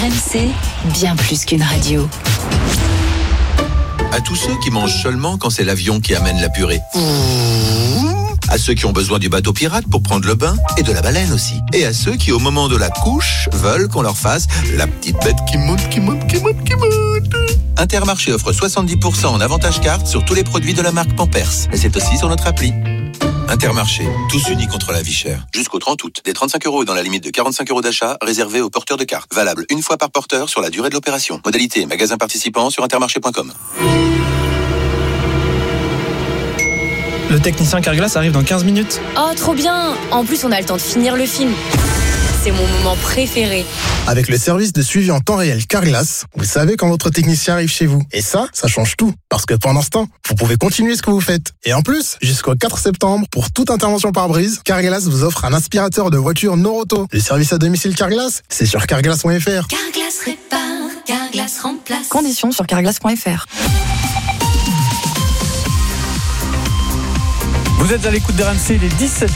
RMC, bien plus qu'une radio. À tous ceux qui mangent seulement quand c'est l'avion qui amène la purée. À ceux qui ont besoin du bateau pirate pour prendre le bain et de la baleine aussi. Et à ceux qui, au moment de la couche, veulent qu'on leur fasse la petite bête qui monte. Intermarché offre 70% en avantage carte sur tous les produits de la marque Pampers. Et c'est aussi sur notre appli. Intermarché, tous unis contre la vie chère. Jusqu'au 30 août, des 35 € dans la limite de 45 € d'achat réservés aux porteurs de cartes. Valable une fois par porteur sur la durée de l'opération. Modalité et magasin participant sur intermarché.com. Le technicien Carglass arrive dans 15 minutes. Oh, trop bien! En plus, on a le temps de finir le film. C'est mon moment préféré. Avec le service de suivi en temps réel Carglass, vous savez quand votre technicien arrive chez vous. Et ça change tout. Parce que pendant ce temps, vous pouvez continuer ce que vous faites. Et en plus, jusqu'au 4 septembre, pour toute intervention par brise, Carglass vous offre un aspirateur de voiture Noroto. Le service à domicile Carglass, c'est sur carglass.fr. Carglass répare, Carglass remplace. Conditions sur carglass.fr. Vous êtes à l'écoute d'RMC, il est 17h.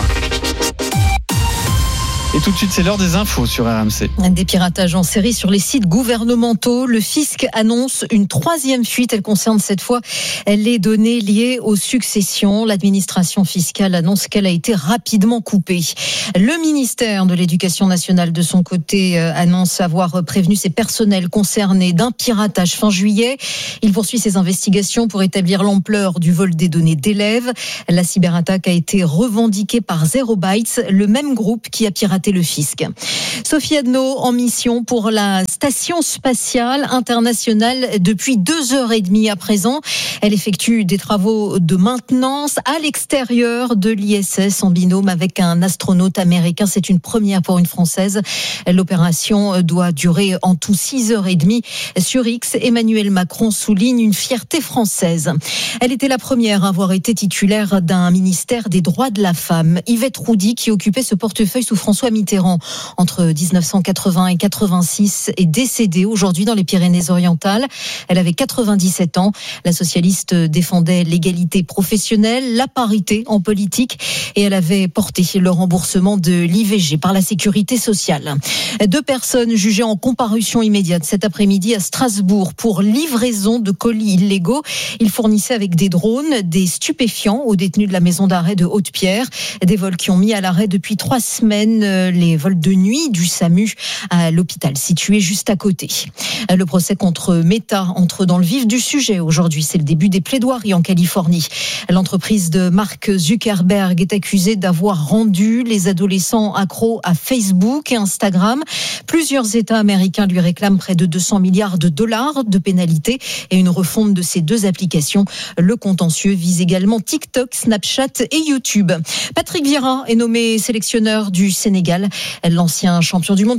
Et tout de suite, c'est l'heure des infos sur RMC. Des piratages en série sur les sites gouvernementaux. Le fisc annonce une 3e fuite. Elle concerne cette fois les données liées aux successions. L'administration fiscale annonce qu'elle a été rapidement coupée. Le ministère de l'Éducation nationale, de son côté, annonce avoir prévenu ses personnels concernés d'un piratage fin juillet. Il poursuit ses investigations pour établir l'ampleur du vol des données d'élèves. La cyberattaque a été revendiquée par Zero Bytes, le même groupe qui a piraté le fisc. Sophie Adno en mission pour la Station spatiale internationale depuis 2h30 à présent. Elle effectue des travaux de maintenance à l'extérieur de l'ISS en binôme avec un astronaute américain. C'est une première pour une Française. L'opération doit durer en tout 6h30. Sur X, Emmanuel Macron souligne une fierté française. Elle était la première à avoir été titulaire d'un ministère des droits de la femme. Yvette Roudy, qui occupait ce portefeuille sous François Mitterrand entre 1980 et 86, est décédée aujourd'hui dans les Pyrénées-Orientales. Elle avait 97 ans. La socialiste défendait l'égalité professionnelle, la parité en politique et elle avait porté le remboursement de l'IVG par la sécurité sociale. 2 personnes jugées en comparution immédiate cet après-midi à Strasbourg pour livraison de colis illégaux. Ils fournissaient avec des drones des stupéfiants aux détenus de la maison d'arrêt de Haute-Pierre. Des vols qui ont mis à l'arrêt depuis 3 semaines les vols de nuit du SAMU à l'hôpital situé juste à côté. Le procès contre Meta entre dans le vif du sujet. Aujourd'hui, c'est le début des plaidoiries en Californie. L'entreprise de Mark Zuckerberg est accusée d'avoir rendu les adolescents accros à Facebook et Instagram. Plusieurs États américains lui réclament près de 200 milliards de dollars de pénalités et une refonte de ces 2 applications. Le contentieux vise également TikTok, Snapchat et YouTube. Patrick Vieira est nommé sélectionneur du Sénégal. L'ancien champion du monde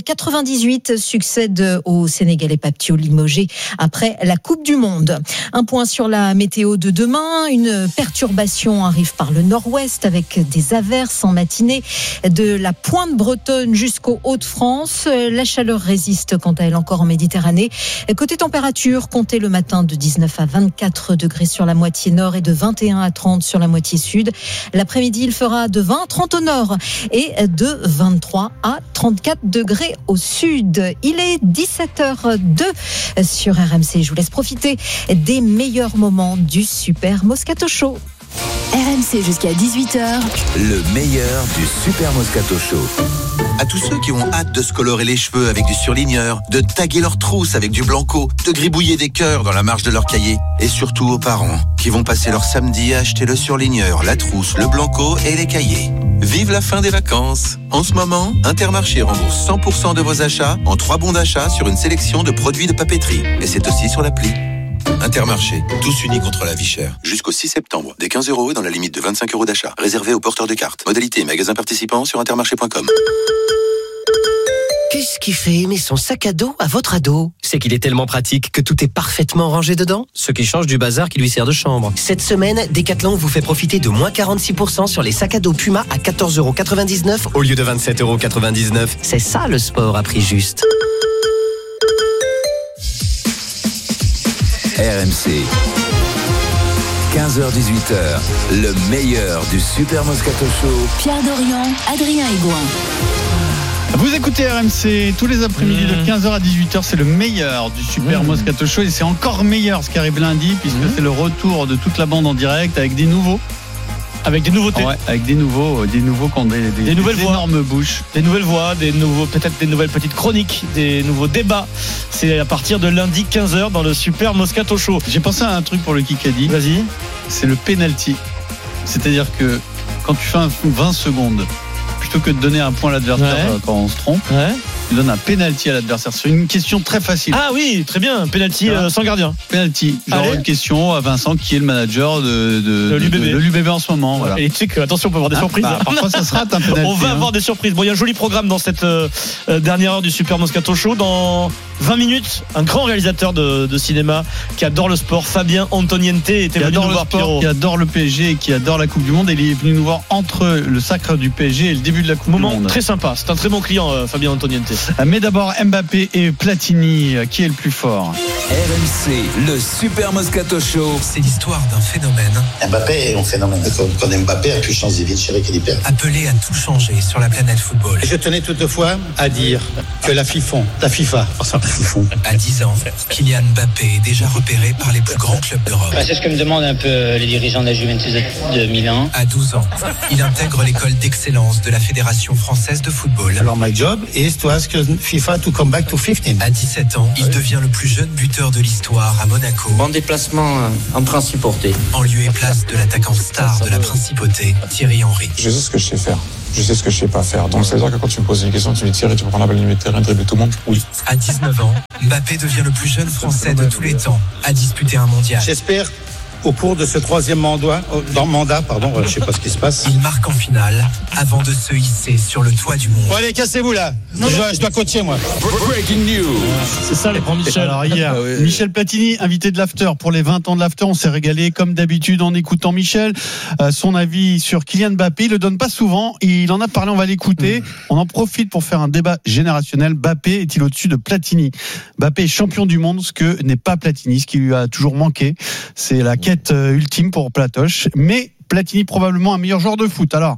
98 succède au Sénégalais Papio limogé après la Coupe du Monde. Un point sur la météo de demain. Une perturbation arrive par le nord-ouest avec des averses en matinée de la pointe bretonne jusqu'aux Hauts-de-France. La chaleur résiste quant à elle encore en Méditerranée. Côté température, comptez le matin de 19 à 24 degrés sur la moitié nord et de 21 à 30 sur la moitié sud. L'après-midi, il fera de 20 à 30 au nord et de 23 à 34 degrés au sud. Il est 17h02 sur RMC. Je vous laisse profiter des meilleurs moments du Super Moscato Show. RMC jusqu'à 18h. Le meilleur du Super Moscato Show. À tous ceux qui ont hâte de se colorer les cheveux avec du surligneur, de taguer leurs trousses avec du blanco, de gribouiller des cœurs dans la marge de leur cahier. Et surtout aux parents qui vont passer leur samedi à acheter le surligneur, la trousse, le blanco et les cahiers. Vive la fin des vacances. En ce moment, Intermarché rembourse 100% de vos achats en 3 bons d'achat sur une sélection de produits de papeterie. Et c'est aussi sur l'appli. Intermarché, tous unis contre la vie chère. Jusqu'au 6 septembre, des 15 € dans la limite de 25 € d'achat. Réservé aux porteurs de cartes. Modalité et magasin participant sur intermarché.com. Qu'est-ce qui fait aimer son sac à dos à votre ado ? C'est qu'il est tellement pratique que tout est parfaitement rangé dedans, ce qui change du bazar qui lui sert de chambre. Cette semaine, Decathlon vous fait profiter de moins 46% sur les sacs à dos Puma à 14,99 € au lieu de 27,99 €. C'est ça le sport à prix juste. RMC, 15h-18h, le meilleur du Super Moscato Show. Pierre Dorian, Adrien Aigouin. Vous écoutez RMC tous les après-midi de 15h à 18h, c'est le meilleur du Super Moscato Show et c'est encore meilleur ce qui arrive lundi puisque c'est le retour de toute la bande en direct avec des nouveaux. Avec des nouveautés. Ouais, avec des nouveaux qui ont des nouvelles voix. Énormes bouches. Des nouvelles voix, peut-être des nouvelles petites chroniques, des nouveaux débats. C'est à partir de lundi 15h dans le Super Moscato Show. J'ai pensé à un truc pour le Kikadi. Vas-y. C'est le penalty. C'est-à-dire que quand tu fais un 20 secondes, plutôt que de donner un point à l'adversaire quand on se trompe, tu donnes un penalty à l'adversaire. C'est une question très facile. Ah oui, très bien. Penalty sans gardien. Penalty. Genre une question à Vincent qui est le manager de l'UBB en ce moment. Voilà. Et tu sais que, attention, on peut avoir des surprises. Parfois ça se rate un penalty. On va avoir des surprises. Bon, il y a un joli programme dans cette dernière heure du Super Moscato Show. Dans 20 minutes, un grand réalisateur de cinéma qui adore le sport, Fabien Antoniente, était venu nous voir, Pierrot. Qui adore le PSG et qui adore la Coupe du Monde. Et il est venu nous voir entre le sacre du PSG et le début de la Coupe du Monde. Très sympa. C'est un très bon client, Fabien Antoniente. Mais d'abord Mbappé et Platini, qui est le plus fort? RMC, le Super Moscato Show. C'est l'histoire d'un phénomène. Mbappé est un phénomène. Quand Mbappé a pu changer vite, chez Ricard. Appelé à tout changer sur la planète football. Je tenais toutefois à dire que la FIFA, à 10 ans, Kylian Mbappé est déjà repéré par les plus grands clubs d'Europe. C'est ce que me demandent un peu les dirigeants de la Juventus de Milan. À 12 ans, il intègre l'école d'excellence de la Fédération française de football. Alors my job is to ask FIFA to come back to 15. À 17 ans, il devient le plus jeune buteur de l'histoire à Monaco. En déplacement en principauté. En lieu et place de l'attaquant star de la principauté, Thierry Henry. Je sais ce que je sais faire. Je sais ce que je sais pas faire. Donc, ça veut dire que quand tu me poses une question, tu lui tires et tu peux prendre la balle du milieu de terrain, dribbler tout le monde. Oui. À 19 ans, Mbappé devient le plus jeune Français de tous les temps à disputer un mondial. J'espère, au cours de ce troisième mandat, je sais pas ce qui se passe. Il marque en finale avant de se hisser sur le toit du monde. Bon, allez, cassez-vous là. Je dois coacher, moi. Breaking news. C'est ça, les grands Michel. Alors hier, Michel Platini, invité de l'After pour les 20 ans de l'After. On s'est régalé comme d'habitude en écoutant Michel. Son avis sur Kylian Mbappé, il le donne pas souvent. Il en a parlé, on va l'écouter. On en profite pour faire un débat générationnel. Mbappé est-il au-dessus de Platini? Mbappé est champion du monde, ce que n'est pas Platini, ce qui lui a toujours manqué. C'est la quête ultime pour Platoche. Mais Platini, probablement un meilleur joueur de foot. Alors,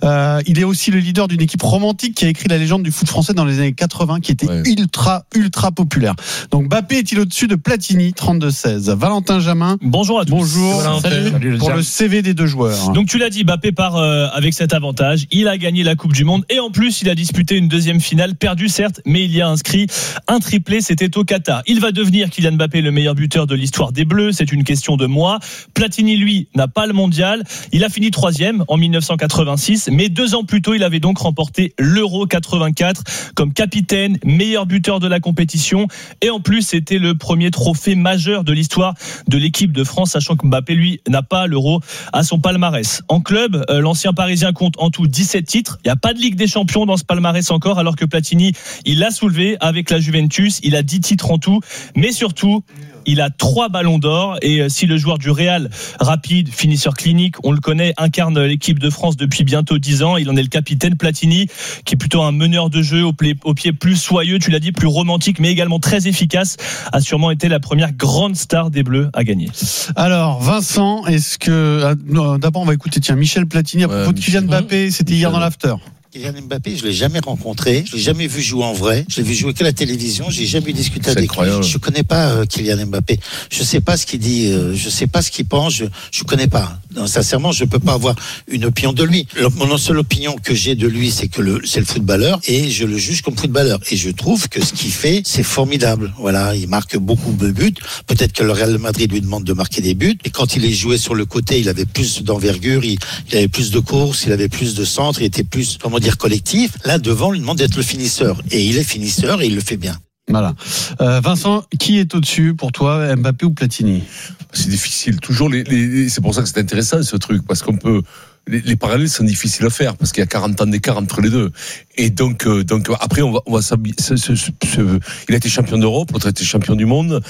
il est aussi le leader d'une équipe romantique qui a écrit la légende du foot français dans les années 80, qui était ultra populaire. Donc, Mbappé est-il au-dessus de Platini, 32-16. Valentin Jamin. Bonjour à tous. Bonjour. Salut. Pour le CV des deux joueurs. Donc, tu l'as dit, Mbappé part avec cet avantage. Il a gagné la Coupe du Monde et en plus, il a disputé une deuxième finale, perdue certes, mais il y a inscrit un triplé, c'était au Qatar. Il va devenir Kylian Mbappé le meilleur buteur de l'histoire des Bleus, c'est une question de mois. Platini, lui, n'a pas le mondial. Il a fini 3e en 1986, mais 2 ans plus tôt, il avait donc remporté l'Euro 84 comme capitaine, meilleur buteur de la compétition. Et en plus, c'était le premier trophée majeur de l'histoire de l'équipe de France, sachant que Mbappé, lui, n'a pas l'Euro à son palmarès. En club, l'ancien Parisien compte en tout 17 titres. Il n'y a pas de Ligue des Champions dans ce palmarès encore, alors que Platini, il l'a soulevé avec la Juventus. Il a 10 titres en tout, mais surtout, il a 3 ballons d'or. Et si le joueur du Real, rapide, finisseur clinique, on le connaît, incarne l'équipe de France depuis bientôt 10 ans. Il en est le capitaine. Platini, qui est plutôt un meneur de jeu au pied plus soyeux, tu l'as dit, plus romantique, mais également très efficace, a sûrement été la première grande star des Bleus à gagner. Alors, Vincent, est-ce que... D'abord, on va écouter Michel Platini à propos de Kylian Mbappé. C'était hier dans l'After. Kylian Mbappé, je l'ai jamais rencontré, je l'ai jamais vu jouer en vrai, je l'ai vu jouer que à la télévision, j'ai jamais discuté avec lui. Je connais pas Kylian Mbappé, je sais pas ce qu'il dit, je sais pas ce qu'il pense, je connais pas. Non, sincèrement, je peux pas avoir une opinion de lui. Mon seule opinion que j'ai de lui, c'est que c'est le footballeur et je le juge comme footballeur. Et je trouve que ce qu'il fait, c'est formidable. Voilà, il marque beaucoup de buts. Peut-être que le Real Madrid lui demande de marquer des buts. Et quand il est joué sur le côté, il avait plus d'envergure, il avait plus de courses, il avait plus de centre, il était plus, collectif. Là, devant, on lui demande d'être le finisseur. Et il est finisseur et il le fait bien. Voilà. Vincent, qui est au-dessus pour toi, Mbappé ou Platini? C'est difficile. Toujours c'est pour ça que c'est intéressant ce truc, parce qu'on peut. Les parallèles sont difficiles à faire parce qu'il y a 40 ans d'écart entre les deux. Et donc après, on va il a été champion d'Europe, l'autre a été champion du monde.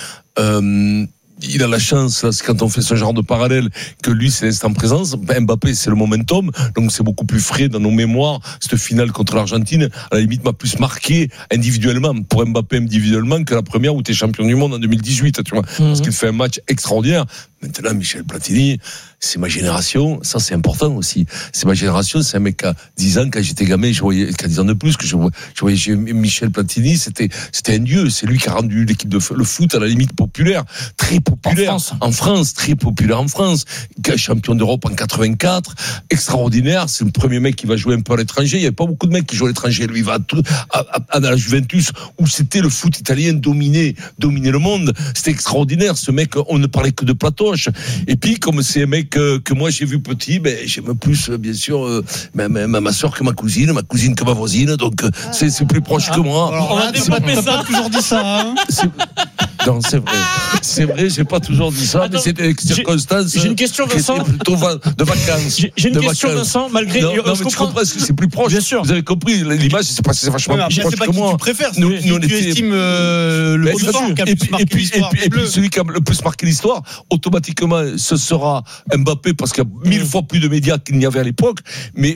Il a la chance, là, quand on fait ce genre de parallèle, que lui, c'est l'instant présence. Mbappé, c'est le momentum. Donc, c'est beaucoup plus frais dans nos mémoires. Cette finale contre l'Argentine, à la limite, m'a plus marqué individuellement, pour Mbappé individuellement, que la première où tu es champion du monde en 2018, tu vois. Parce qu'il fait un match extraordinaire. Maintenant, Michel Platini, c'est ma génération, ça c'est important aussi. C'est ma génération, c'est un mec à 10 ans, quand j'étais gamin, je voyais, qu'à 10 ans de plus, que je voyais Michel Platini, c'était un dieu, c'est lui qui a rendu l'équipe de le foot à la limite populaire, très populaire. En France, très populaire en France. Champion d'Europe en 84, extraordinaire, c'est le premier mec qui va jouer un peu à l'étranger, il n'y avait pas beaucoup de mecs qui jouent à l'étranger, lui il va à la Juventus, où c'était le foot italien dominé le monde, c'était extraordinaire, ce mec, on ne parlait que de Platoche. Et puis, comme c'est un mec que moi j'ai vu petit, j'aime plus, bien sûr, ma soeur que ma cousine que ma voisine, donc c'est plus proche que moi. Alors, t'as pas toujours dit ça, hein? Non, c'est vrai, j'ai pas toujours dit ça, mais c'était des circonstances. J'ai une question, Vincent. Plutôt de vacances. J'ai une question, Vincent, malgré. Non, mais tu comprends, parce que c'est plus proche. Bien sûr. Vous avez compris, l'image, c'est vachement plus proche que moi. Tu préfères, nous on estimes le sport qui a le plus marqué l'histoire. Et puis celui qui a le plus marqué l'histoire, automatiquement, ce sera Mbappé, parce qu'il y a 1000 fois plus de médias qu'il n'y avait à l'époque. Mais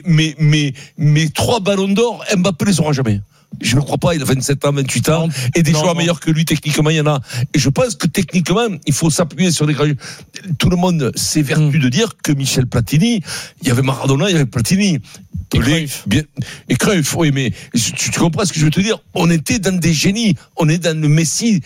3 ballons d'or, Mbappé les aura jamais. Je ne crois pas, il a 27 ans, 28 ans, et des joueurs meilleurs que lui, techniquement, il y en a. Et je pense que techniquement, il faut s'appuyer sur des... Tout le monde s'évertue de dire que Michel Platini, il y avait Maradona, il y avait Platini. Et Cruyff, oui, mais tu comprends ce que je veux te dire? On était dans des génies, on est dans le Messi,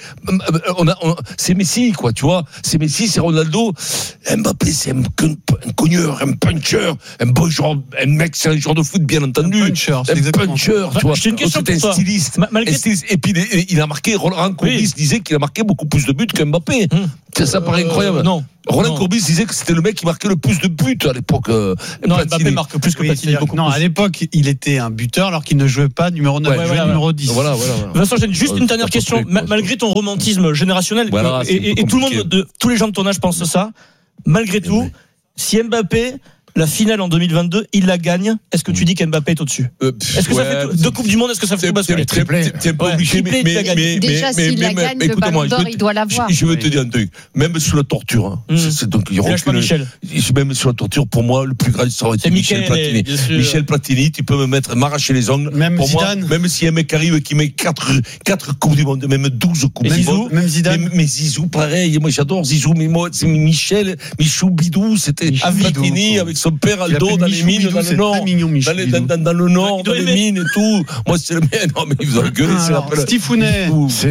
c'est Messi, quoi, tu vois, c'est Messi, c'est Ronaldo. Mbappé, c'est un cogneur, un puncher, un bon joueur, un mec, c'est un joueur de foot, bien entendu, un puncher, tu vois. J'ai une question pour toi. Styliste. Et puis il a marqué, Roland Courbis disait qu'il a marqué beaucoup plus de buts que Mbappé. Ça paraît incroyable. Non. Roland Courbis disait que c'était le mec qui marquait le plus de buts à l'époque. Non, Mbappé marque plus que Platini. Non, à l'époque, il était un buteur alors qu'il ne jouait pas numéro 9, il jouait numéro 10. Voilà. Vincent, j'ai juste une dernière question. Malgré ton romantisme générationnel, et tout le monde, tous les gens de ton âge pensent ça, malgré tout, si Mbappé, la finale en 2022, il la gagne, est-ce que tu dis qu'Mbappé est au-dessus? Est-ce que ça fait 2 Coupes du Monde, est-ce que ça fait basculer? T'es pas obligé, mais déjà, s'il la gagne, le Ballon d'Or, il doit l'avoir. Je veux te dire un truc, même sous la torture, donc il recule. Même sous la torture, pour moi, le plus grand, ça aurait été Michel Platini. Michel Platini, tu peux m'arracher les ongles. Même pour Zidane. Moi, même si un mec arrive qui met 4 Coupes du Monde, même 12 Coupes du Monde. Même Zidane. Mais Zizou, pareil, moi j'adore Zizou, mais moi, c'est Michou Bidou, c'était Platini avec son père Aldo dans les mines, dans le Nord. Dans le Nord, dans les mines et tout. Moi, c'est le mien. Non, mais ils ont gueulé, c'est l'appel. Stifounet.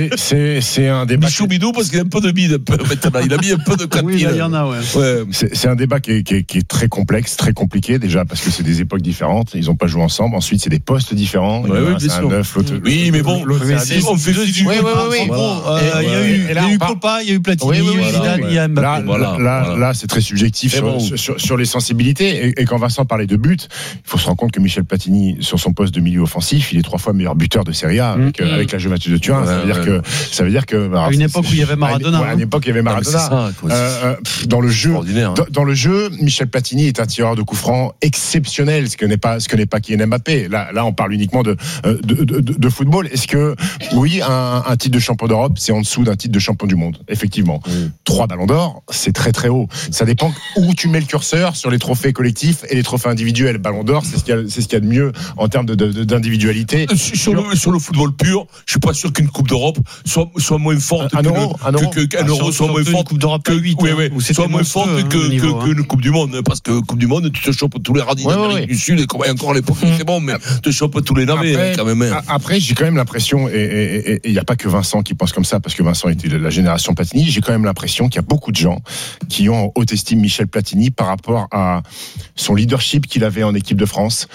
C'est un débat. Michou Bidou, parce qu'il a un peu de bide, un peu maintenant. Il a mis un peu de capille. Oui, il y en a, ouais. C'est un débat qui est très complexe, très compliqué, déjà, parce que c'est des époques différentes. Ils n'ont pas joué ensemble. Ensuite, c'est des postes différents. C'est un 9, l'autre. Oui, mais bon, on fait du oui. Il y a eu Copa, il y a eu Platini, Zidane, il y a Mbappé. Là, c'est très subjectif sur les sensibilités. Et quand Vincent parlait de but, il faut se rendre compte que Michel Platini, sur son poste de milieu offensif, il est 3 fois meilleur buteur de Serie A avec la Juventus de Turin. Ça veut dire que à une époque où il y avait Maradona. À une époque, il y avait Maradona. Dans le jeu, Michel Platini est un tireur de coups francs exceptionnel, ce que n'est pas Kylian Mbappé. Là, on parle uniquement de football. Est-ce que, oui, un titre de champion d'Europe, c'est en dessous d'un titre de champion du monde? Effectivement. 3 ballons d'or, c'est très très haut. Ça dépend où tu mets le curseur sur les trophées collectifs et les trophées individuels. Ballon d'or, c'est ce qu'il y a de mieux en termes d'individualité. Sur le football pur, je suis pas sûr qu'une Coupe d'Europe soit moins forte qu'un euro soit moins forte Coupe d'Europe 8. Soit moins forte qu'une Coupe du Monde, parce que Coupe du Monde, tu te chopes tous les radis d'Amérique du Sud, et encore à l'époque, c'est bon, mais tu te chopes tous les navets quand même. Après, j'ai quand même l'impression, et il n'y a pas que Vincent qui pense comme ça, parce que Vincent était la génération Platini, j'ai quand même l'impression qu'il y a beaucoup de gens qui ont en haute estime Michel Platini par rapport à son leadership qu'il avait en équipe de France.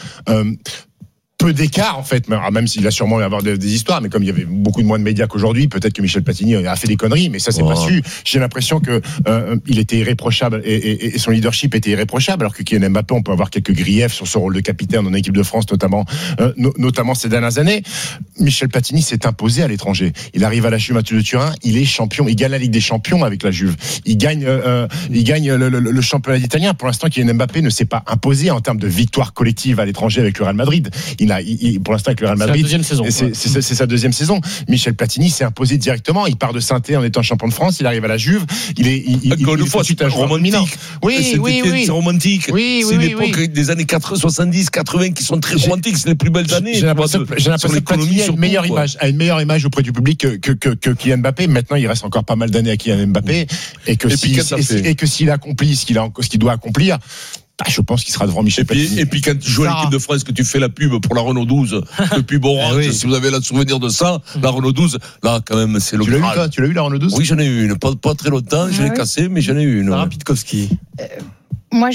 Peu d'écart en fait, même s'il a sûrement eu avoir des histoires, mais comme il y avait beaucoup moins de médias qu'aujourd'hui, peut-être que Michel Platini a fait des conneries, mais ça c'est pas su. J'ai l'impression que il était irréprochable et son leadership était irréprochable, alors que Kylian Mbappé, on peut avoir quelques griefs sur son rôle de capitaine en équipe de France, notamment ces dernières années. Michel Platini s'est imposé à l'étranger. Il arrive à la Juventus de Turin, il est champion, il gagne la Ligue des Champions avec la Juve, il gagne le championnat italien. Pour l'instant, Kylian Mbappé ne s'est pas imposé en termes de victoire collective à l'étranger avec le Real Madrid. Il pour l'instant avec le Real Madrid. C'est la deuxième saison. C'est sa deuxième saison. Michel Platini s'est imposé directement. Il part de Saint-Étienne en étant champion de France. Il arrive à la Juve. Encore une fois, c'est romantique. Oui. C'est romantique. C'est l'époque des années 70, 80 qui sont très romantiques. C'est les plus belles années. J'ai l'impression que Platini a une meilleure image auprès du public que Kylian Mbappé. Maintenant, il reste encore pas mal d'années à Kylian Mbappé. Et que s'il accomplit ce qu'il doit accomplir, je pense qu'il sera devant Michel Platini. Et puis quand tu joues à l'équipe de France, que tu fais la pub pour la Renault 12 depuis Boran, si vous avez le souvenir de ça, la Renault 12, là quand même c'est le Graal. Tu l'as eu la Renault 12? Oui, j'en ai eu une, pas très longtemps, je l'ai cassée, mais j'en ai eu une. Sarah Pitkowski. Moi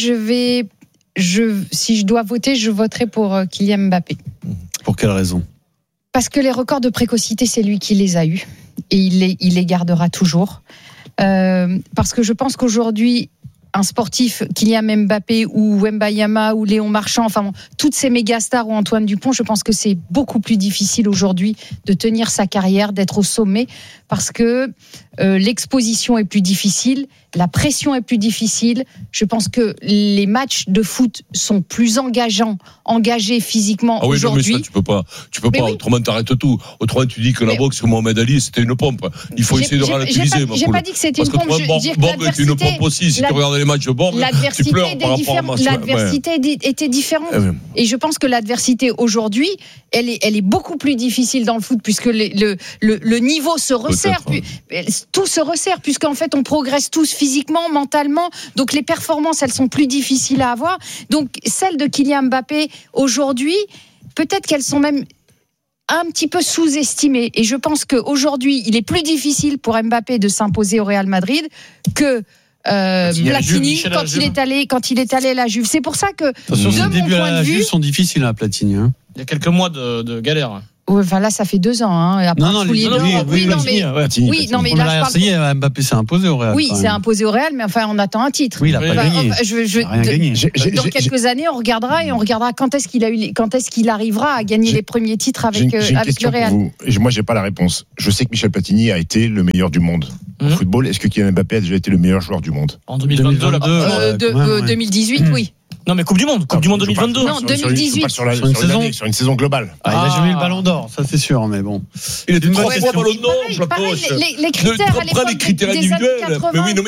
si je dois voter, je voterai pour Kylian Mbappé. Pour quelle raison? Parce que les records de précocité, c'est lui qui les a eus et il les gardera toujours. Parce que je pense qu'aujourd'hui, un sportif, Kylian Mbappé ou Wembayama ou Léon Marchand, toutes ces méga stars ou Antoine Dupont, je pense que c'est beaucoup plus difficile aujourd'hui de tenir sa carrière, d'être au sommet, parce que l'exposition est plus difficile, la pression est plus difficile. Je pense que les matchs de foot sont plus engagés physiquement aujourd'hui. Non, mais ça, tu peux pas. Oui. Autrement, t'arrêtes tout. Autrement, tu dis que la boxe, Mohamed Ali, c'était une pompe. Il faut essayer de relativiser. J'ai pas dit que c'était une pompe. Borg est une pompe aussi. Si tu regardes les matchs de Borg, tu pleures par rapport à Marseille. L'adversité était différente. Et je pense que l'adversité aujourd'hui, elle est beaucoup plus difficile dans le foot, puisque le niveau se resserre. Tout se resserre, puisqu'en fait, on progresse tous physiquement, mentalement. Donc, les performances, elles sont plus difficiles à avoir. Donc, celles de Kylian Mbappé, aujourd'hui, peut-être qu'elles sont même un petit peu sous-estimées. Et je pense qu'aujourd'hui, il est plus difficile pour Mbappé de s'imposer au Real Madrid que Platini quand il est allé à la Juve. C'est pour ça que, de mon débuts à la Juve sont difficiles à Platini. Il y a quelques mois de galère. Là, ça fait 2 ans. Après, mais là, ça y est, Mbappé s'est imposé au Real. Oui, s'est imposé au Real, mais on attend un titre. Oui, il n'a pas gagné. Rien gagné. Dans quelques années, on regardera quand est-ce qu'il arrivera à gagner les premiers titres avec le Real. Moi, j'ai pas la réponse. Je sais que Michel Platini a été le meilleur du monde au football. Est-ce que Kylian Mbappé a déjà été le meilleur joueur du monde? En 2022, 2018, oui. Non, mais Coupe du Monde 2022. Non, 2018. Sur une saison globale. Il a jamais eu le Ballon d'Or, ça c'est sûr, mais bon. Il est 3 fois Ballon d'Or, les critères à l'époque les critères individuels. Mais oui,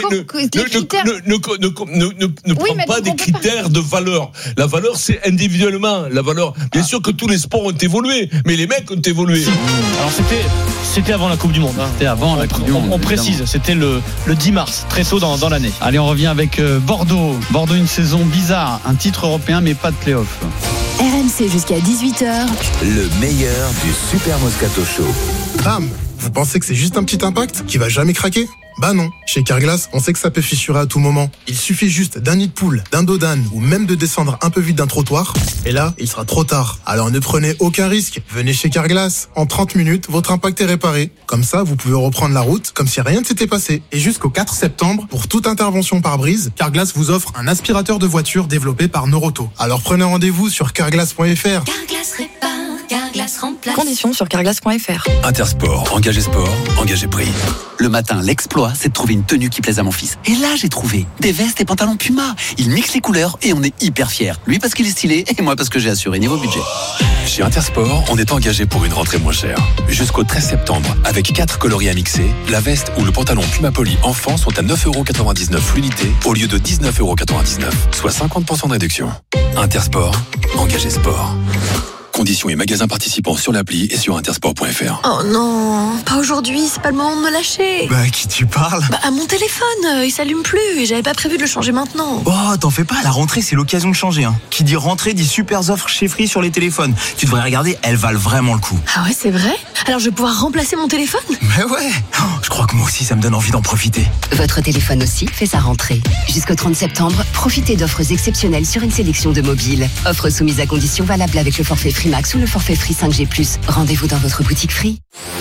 ne prends pas des critères de valeur. La valeur, c'est individuellement. La valeur, bien sûr que tous les sports ont évolué, mais les mecs ont évolué. Alors c'était avant la Coupe du Monde. C'était avant la Coupe du Monde. On précise, c'était le 10 mars, très tôt dans l'année. Allez, on revient avec Bordeaux. Bordeaux, une saison bizarre. Un titre européen, mais pas de play-off. RMC jusqu'à 18h. Le meilleur du Super Moscato Show. Bam! Vous pensez que c'est juste un petit impact qui va jamais craquer? Bah non, chez Carglass, on sait que ça peut fissurer à tout moment. Il suffit juste d'un nid de poule, d'un dos d'âne ou même de descendre un peu vite d'un trottoir. Et là, il sera trop tard. Alors ne prenez aucun risque. Venez chez Carglass. En 30 minutes, votre impact est réparé. Comme ça, vous pouvez reprendre la route comme si rien ne s'était passé. Et jusqu'au 4 septembre, pour toute intervention par brise, Carglass vous offre un aspirateur de voiture développé par Noroto. Alors prenez rendez-vous sur carglass.fr. Carglass répare, Carglass remplace. Conditions sur carglass.fr. Intersport, engagé prix. Le matin, l'exploit, c'est de trouver une tenue qui plaise à mon fils. Et là, j'ai trouvé des vestes et pantalons Puma. Il mixe les couleurs et on est hyper fiers. Lui parce qu'il est stylé et moi parce que j'ai assuré niveau budget. Chez Intersport, on est engagé pour une rentrée moins chère. Jusqu'au 13 septembre, avec 4 coloris à mixer, la veste ou le pantalon Puma Poly enfant sont à 9,99€ l'unité au lieu de 19,99€, soit 50% de réduction. Intersport, engagé sport. Conditions et magasins participants sur l'appli et sur intersport.fr. Oh non, pas aujourd'hui, c'est pas le moment de me lâcher. Bah, à qui tu parles? Bah, à mon téléphone, il s'allume plus et j'avais pas prévu de le changer maintenant. Oh, t'en fais pas, la rentrée, c'est l'occasion de changer. Qui dit rentrée, dit super offres chez Free sur les téléphones. Tu devrais regarder, elles valent vraiment le coup. Ah ouais, c'est vrai? Alors je vais pouvoir remplacer mon téléphone? Mais ouais, je crois que moi aussi, ça me donne envie d'en profiter. Votre téléphone aussi fait sa rentrée. Jusqu'au 30 septembre, profitez d'offres exceptionnelles sur une sélection de mobiles. Offres soumises à conditions valables avec le forfait Free Max ou le forfait Free 5G+. Rendez-vous dans votre boutique Free.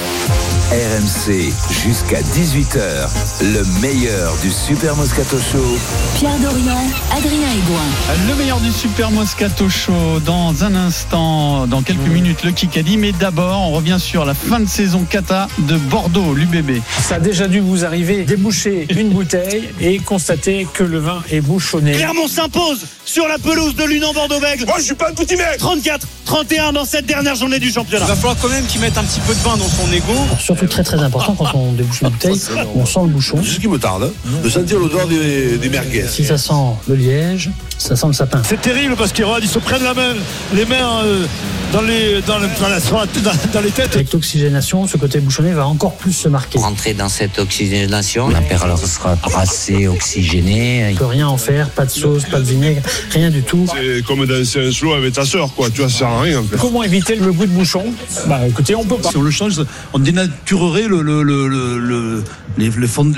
RMC jusqu'à 18h, le meilleur du Super Moscato Show. Pierre Dorian, Adrien Aigouin. Le meilleur du Super Moscato Show dans un instant, dans quelques minutes, le Kikadi. Mais d'abord, on revient sur la fin de saison Kata de Bordeaux, l'UBB. Ça a déjà dû vous arriver, déboucher une bouteille et constater que le vin est bouchonné. Clermont s'impose sur la pelouse de l'Union Bordeaux-Bègles. Moi, je suis pas un petit mec. 34-31 dans cette dernière journée du championnat. Il va falloir quand même qu'il mette un petit peu de vin dans son ego. Surtout très très important quand on débouche une bouteille, on sent le bouchon. C'est ce qui me tarde, de sentir l'odeur des merguez. Si ça sent le liège, ça sent le sapin. C'est terrible parce qu'ils se prennent les mains dans les têtes. Avec l'oxygénation, ce côté bouchonné va encore plus se marquer. Rentrer dans cette oxygénation, la perle sera assez oxygénée. On peut rien en faire, pas de sauce, pas de vinaigre, rien du tout. C'est comme danser un slow avec ta sœur, quoi. Tu vois, ça sert à rien. Comment éviter le goût de bouchon? Bah écoutez, on peut pas. Si on le change, on dénaturerait les fonds,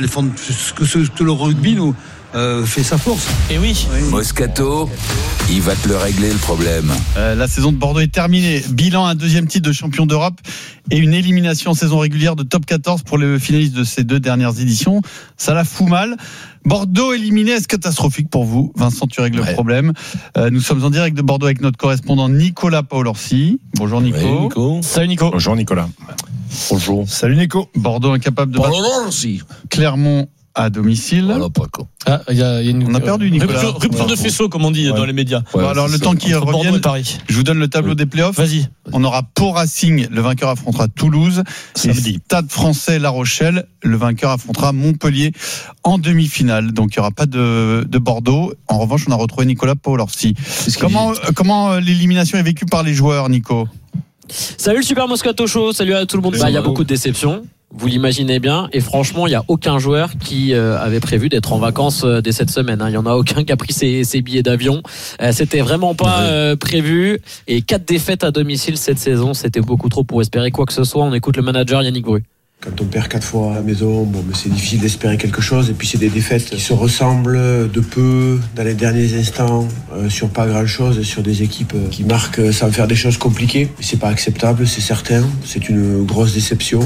ce que le rugby nous fait sa force. Et oui. Moscato, il va te le régler le problème. La saison de Bordeaux est terminée. Bilan, un deuxième titre de champion d'Europe et une élimination en saison régulière de top 14 pour les finalistes de ces 2 dernières éditions. Ça la fout mal. Bordeaux éliminé, est-ce catastrophique pour vous? Vincent, tu règles le problème. Nous sommes en direct de Bordeaux avec notre correspondant Nicolas Paolorsi. Bonjour Nico. Oui, Nico. Salut Nico. Bonjour Nicolas. Bonjour. Salut Nico. Bordeaux incapable de battre Clermont à domicile. Voilà, Paco. Ah, on a perdu Nicolas. Rupture de faisceau, comme on dit dans les médias. Bon, alors le temps qu'il revienne, je vous donne le tableau des playoffs. Vas-y. On aura Pau Racing, le vainqueur affrontera Toulouse. Samedi. Stade Français La Rochelle, le vainqueur affrontera Montpellier en demi-finale. Donc il n'y aura pas de Bordeaux. En revanche, on a retrouvé Nicolas Paolorsi. Comment l'élimination est vécue par les joueurs, Nico? Salut le Super Moscato Show, salut à tout le monde. Il y a beaucoup de déceptions. Vous l'imaginez bien, et franchement, il n'y a aucun joueur qui avait prévu d'être en vacances dès cette semaine. Il n'y en a aucun qui a pris ses billets d'avion. C'était vraiment pas prévu. Et 4 défaites à domicile cette saison, c'était beaucoup trop pour espérer quoi que ce soit. On écoute le manager Yannick Bru. Quand on perd 4 fois à la maison, c'est difficile d'espérer quelque chose. Et puis c'est des défaites qui se ressemblent de peu dans les derniers instants sur pas grand-chose, sur des équipes qui marquent sans faire des choses compliquées. Et c'est pas acceptable, c'est certain. C'est une grosse déception.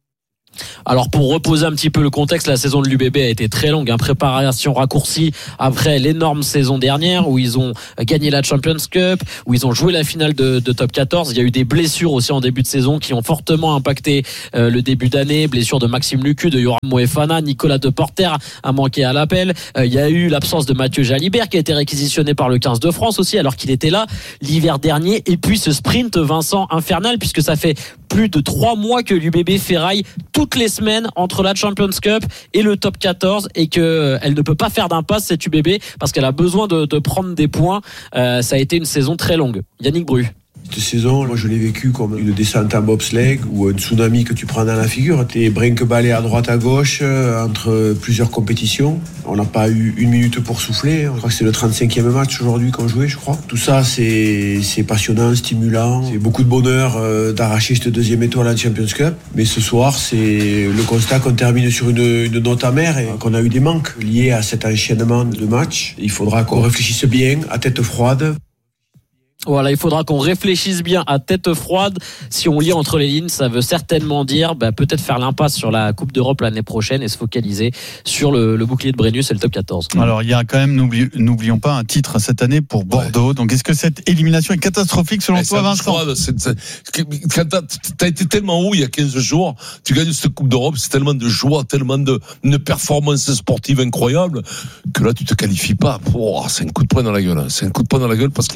Alors pour reposer un petit peu le contexte, la saison de l'UBB a été très longue, préparation raccourcie après l'énorme saison dernière où ils ont gagné la Champions Cup, où ils ont joué la finale de Top 14. Il y a eu des blessures aussi en début de saison qui ont fortement impacté le début d'année. Blessure de Maxime Lucu, de Yoram Moefana, Nicolas Deporter a manqué à l'appel. Il y a eu l'absence de Mathieu Jalibert qui a été réquisitionné par le 15 de France aussi alors qu'il était là l'hiver dernier. Et puis ce sprint, Vincent, infernal, puisque ça fait plus de 3 mois que l'UBB ferraille toutes les semaines entre la Champions Cup et le Top 14 et qu'elle ne peut pas faire d'impasse cette UBB parce qu'elle a besoin de prendre des points. Ça a été une saison très longue. Yannick Bru. Cette saison, moi je l'ai vécu comme une descente en bobsleigh ou un tsunami que tu prends dans la figure. T'es brinque-ballé à droite à gauche entre plusieurs compétitions. On n'a pas eu 1 minute pour souffler. Je crois que c'est le 35e match aujourd'hui qu'on jouait, je crois. Tout ça, c'est passionnant, stimulant. C'est beaucoup de bonheur d'arracher cette 2e étoile à la Champions Cup. Mais ce soir, c'est le constat qu'on termine sur une note amère et qu'on a eu des manques liés à cet enchaînement de matchs. Il faudra qu'on réfléchisse bien, à tête froide. Voilà, il faudra qu'on réfléchisse bien à tête froide. Si on lit entre les lignes, ça veut certainement dire peut-être faire l'impasse sur la Coupe d'Europe l'année prochaine et se focaliser sur le bouclier de Brennus et le Top 14. Alors, il y a quand même, n'oublions pas, un titre cette année pour Bordeaux. Donc, est-ce que cette élimination est catastrophique selon toi, Vincent? Quand t'as été tellement haut il y a 15 jours, tu gagnes cette Coupe d'Europe, c'est tellement de joie, tellement de performances sportives incroyables que là, tu te qualifies pas. C'est un coup de poing dans la gueule. C'est un coup de poing dans la gueule parce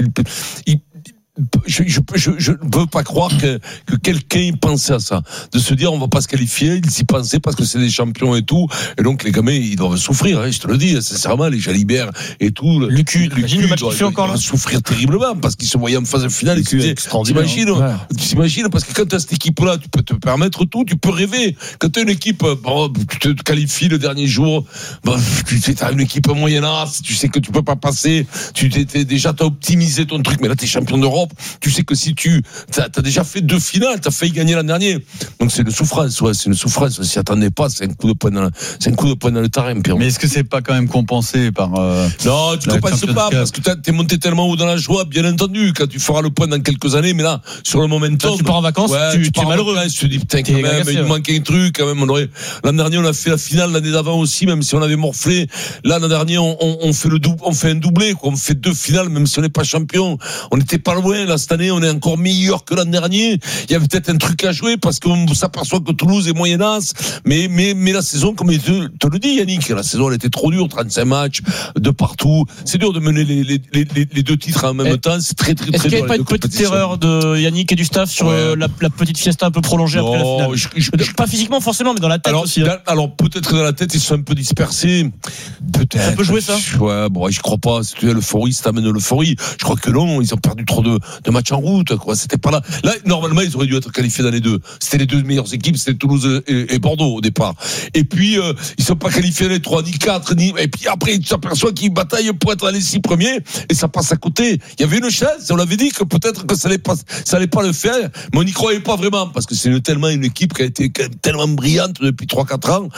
je ne veux pas croire que quelqu'un pensait à ça, de se dire on va pas se qualifier. Ils y pensaient parce que c'est des champions et tout, et donc les gamins ils doivent souffrir, je te le dis sincèrement, les Jalibert et tout, Lucu doivent souffrir terriblement parce qu'ils se voyaient en phase finale et t'imagines parce que quand tu as cette équipe là tu peux te permettre tout, tu peux rêver. Quand tu as une équipe, tu te qualifies le dernier jour, tu as une équipe moyennasse, tu sais que tu peux pas passer, t'as optimisé ton truc, mais là t'es champion d'Europe, tu sais que si t'as déjà fait 2 finales, t'as failli gagner l'an dernier. Donc c'est une souffrance, c'est une souffrance. On s'y attendait pas, c'est un coup de poing dans le terrain, Pierrot. Mais est-ce que c'est pas quand même compensé par non, tu compenses pas parce que t'es monté tellement haut dans la joie, bien entendu, quand tu feras le point dans quelques années, mais là, sur le momentum. Quand tu pars en vacances, tu es malheureux. Tu te dis, putain, quand même, il manque un truc, quand même, l'an dernier, on a fait la finale, l'année d'avant aussi, même si on avait morflé. Là, l'an dernier, on fait un doublé, quoi. On fait 2 finales, même si on n'est pas champion. On n'était pas loin loin. Là, cette année, on est encore meilleur que l'an dernier. Il y avait peut-être un truc à jouer parce qu'on s'aperçoit que Toulouse est moyenasse. Mais la saison, comme tu te le dis, Yannick, la saison, elle était trop dure. 35 matchs de partout. C'est dur de mener les deux titres en même temps. C'est très, très, très dur. Est-ce qu'il n'y avait pas une petite erreur de Yannick et du staff sur la petite fiesta un peu prolongée après la finale? Pas physiquement, forcément, mais dans la tête aussi. Alors, peut-être dans la tête, ils sont un peu dispersés. Peut-être. Ça peut jouer, ça? Ouais, bon, je crois pas. Si tu as l'euphorie, ça t'amène l'euphorie. Je crois que non, ils ont perdu trop de matchs en route, quoi. C'était pas là. Là, normalement, ils auraient dû être qualifiés dans les deux. C'était les deux meilleures équipes, c'était Toulouse et Bordeaux au départ. Et puis, ils sont pas qualifiés les 3, ni 4, et puis après, tu t'aperçois qu'ils bataillent pour être dans les 6 premiers, et ça passe à côté. Il y avait une chance, on l'avait dit que peut-être que ça allait pas le faire, mais on n'y croyait pas vraiment, parce que c'est tellement une équipe qui a été tellement brillante depuis 3-4 ans,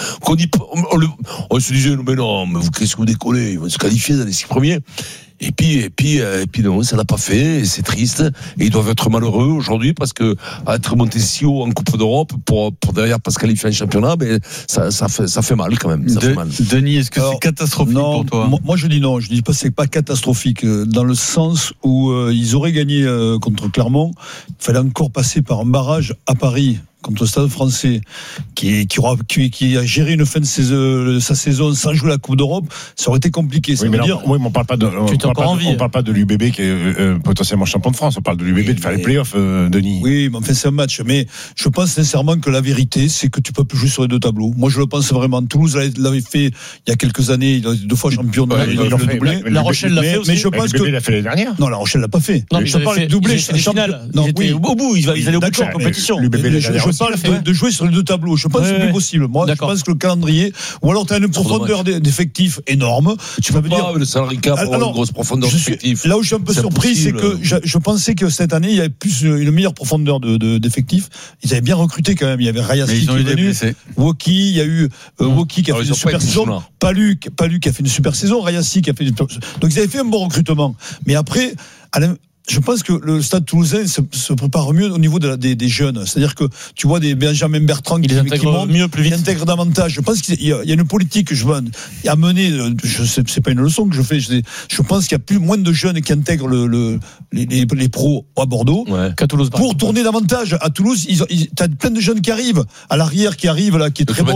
on se disait, mais non, mais qu'est-ce que vous décollez? Ils vont se qualifier dans les 6 premiers. Et puis non, ça l'a pas fait, et c'est triste, et ils doivent être malheureux aujourd'hui parce que être monté si haut en Coupe d'Europe pour derrière pas se qualifier en championnat, mais ça fait mal quand même. Fait mal. Denis, est-ce que c'est catastrophique pour toi? Moi je dis non, je dis pas que c'est pas catastrophique dans le sens où ils auraient gagné contre Clermont, il fallait encore passer par un barrage à Paris contre le Stade Français, qui a géré une fin de sa saison sans jouer la Coupe d'Europe, ça aurait été compliqué. Ça veut dire. Oui, mais on parle pas de. On parle pas de l'UBB qui est potentiellement champion de France. On parle de l'UBB de faire les playoffs, Denis. Oui, mais enfin c'est un match. Mais je pense sincèrement que la vérité, c'est que tu peux plus jouer sur les deux tableaux. Moi, je le pense vraiment. Toulouse l'avait fait il y a quelques années. Il a 2 fois champion de le doublé. La Rochelle l'a fait aussi. Mais je pense que l'UBB l'a fait l'année dernière. Non, la Rochelle l'a pas fait. Non, mais je parle de doublé. Ils étaient au bout. Ils allaient au bout de la compétition. Je parle de jouer sur les deux tableaux. Je pense que c'est plus possible. Moi, je pense que le calendrier, ou alors tu as une profondeur d'effectifs énorme. Tu peux pas le salarié cap pour une grosse profondeur d'effectifs. Là où je suis un peu surpris, c'est que je pensais que cette année, il y avait plus une meilleure profondeur d'effectifs. Ils avaient bien recruté quand même. Il y avait Rayaski qui est venu, Woki, il y a eu Woki qui a fait une super saison, Palu qui a fait une super saison, Rayaski qui a fait une super saison. Donc ils avaient fait un bon recrutement. Mais après, je pense que le Stade Toulousain se prépare mieux au niveau des jeunes. C'est-à-dire que tu vois des Benjamin Bertrand qui montent mieux, plus vite, qui intègrent davantage. Je pense qu'il y a une politique que je veux amener. C'est pas une leçon que je fais. Je pense qu'il y a moins de jeunes qui intègrent les pros à Bordeaux qu'à Toulouse. Pour tourner davantage à Toulouse. T'as plein de jeunes qui arrivent à l'arrière, qui arrivent là, qui est très bon.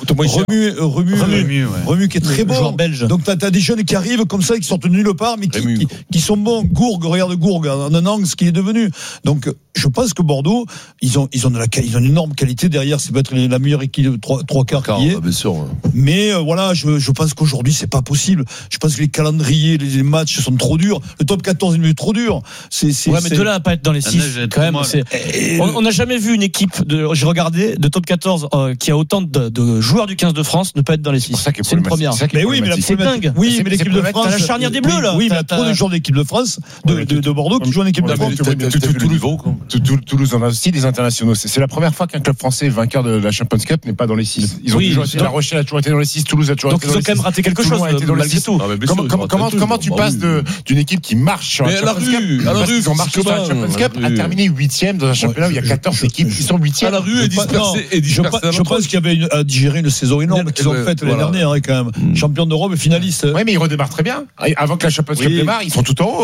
Remu qui est très bon. Joueur belge. Donc t'as des jeunes qui arrivent comme ça, qui sortent de nulle part, mais qui sont bons. Regarde Gourgue en un an, ce qu'il est devenu. Donc, je pense que Bordeaux, ils ont une énorme qualité derrière. C'est peut-être la meilleure équipe de 3 quarts qui est. Bien sûr. Mais voilà, je pense qu'aujourd'hui, c'est pas possible. Je pense que les calendriers, les matchs sont trop durs. Le top 14 est trop dur. Mais de là à pas être dans les 6, quand même. On n'a jamais vu une équipe, j'ai regardé, de top 14 qui a autant de joueurs du 15 de France ne pas être dans les 6. C'est une première. Mais oui, mais c'est dingue. Oui, mais l'équipe de France. T'as la charnière des Bleus, là. Oui, mais trop de joueurs d'équipe de France, de Bordeaux qui jouent en équipe de France. Toulouse en a aussi des internationaux. C'est la première fois qu'un club français vainqueur de la Champions Cup n'est pas dans les 6. Ils ont toujours été, La Rochelle a toujours été dans les 6, Toulouse a toujours été dans les 6. Donc ils ont quand même raté quelque chose malgré tout. Comment tu passes d'une équipe qui marche sur la Champions Cup, ils ont marché sur la Champions Cup, à terminer 8e dans un championnat où il y a 14 équipes qui sont 8e. À la rue et dispersées. Je pense qu'il y avait à digérer une saison énorme qu'ils ont faite l'année dernière quand même. Champion d'Europe et finaliste. Oui, mais ils redémarrent très bien. Avant que la Champions Cup démarre, ils sont tout en haut.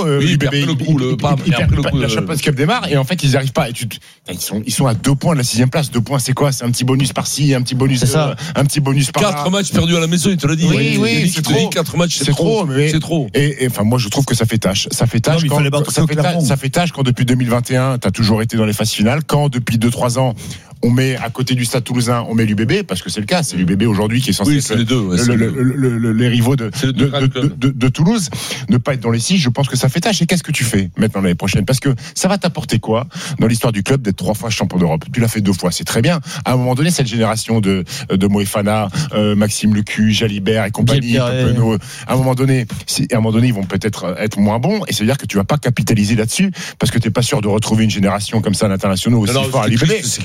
La Champions Cup démarre et en fait ils n'arrivent pas. Ils sont à 2 points de la 6e place. 2 points, c'est quoi? C'est un petit bonus par-ci, un petit bonus par-là. 4 matchs perdus à la maison, il te l'a dit. Oui, c'est trop. 4 matchs, c'est trop. C'est trop. Et enfin, moi, je trouve que ça fait tâche. Ça fait tâche quand depuis 2021, t'as toujours été dans les phases finales. Quand depuis 2-3 ans, on met à côté du Stade Toulousain, on met l'UBB, parce que c'est le cas, c'est l'UBB aujourd'hui qui est censé être les rivaux de Toulouse. Ne pas être dans les 6, je pense que ça fait tâche. Et qu'est-ce que tu fais maintenant l'année prochaine? Parce que ça va t'apporter quoi dans l'histoire du club d'être 3 fois champion d'Europe? Tu l'as fait 2 fois, c'est très bien. À un moment donné, cette génération de Moefana, Maxime Lecu, Jalibert et compagnie, à un moment donné, ils vont peut-être être moins bons, et ça veut dire que tu vas pas capitaliser là-dessus, parce que t'es pas sûr de retrouver une génération comme ça d'internationaux aussi fort à l'UBB.